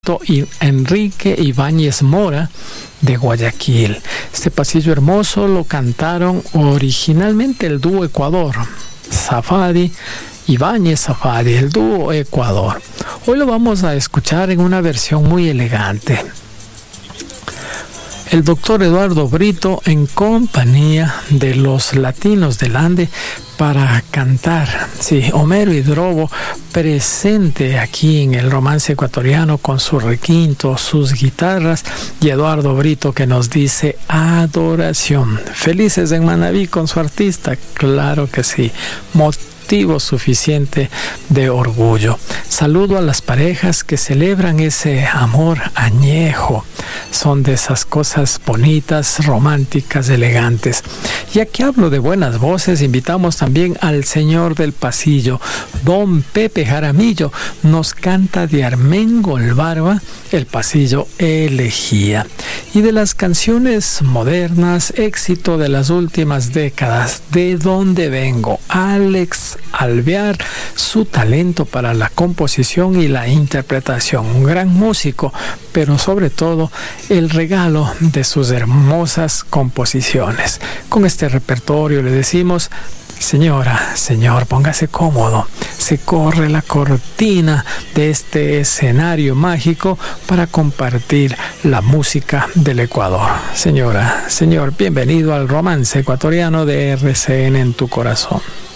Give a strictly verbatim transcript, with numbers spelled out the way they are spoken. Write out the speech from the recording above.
y Enrique Ibáñez Mora de Guayaquil. Este pasillo hermoso lo cantaron originalmente el dúo Ecuador, Safadi, Ibáñez Safadi, el dúo Ecuador. Hoy lo vamos a escuchar en una versión muy elegante. El doctor Eduardo Brito en compañía de los Latinos del Ande para cantar, sí, Homero Hidrobo presente aquí en el romance ecuatoriano con su requinto, sus guitarras, y Eduardo Brito que nos dice adoración. Felices en Manabí con su artista, claro que sí, motivo suficiente de orgullo. Saludo a las parejas que celebran ese amor añejo. Son de esas cosas bonitas, románticas, elegantes. Ya que hablo de buenas voces, invitamos también al señor del pasillo, don Pepe Jaramillo. Nos canta de Armengol Barba, El Pasillo Elegía. Y de las canciones modernas, éxito de las últimas décadas, ¿De dónde vengo? Alex Alvear, su talento para la composición y la interpretación. Un gran músico, pero sobre todo el regalo de sus hermosas composiciones. Con este repertorio le decimos: señora, señor, póngase cómodo. Se corre la cortina de este escenario mágico para compartir la música del Ecuador. Señora, señor, bienvenido al romance ecuatoriano de R C N en tu corazón.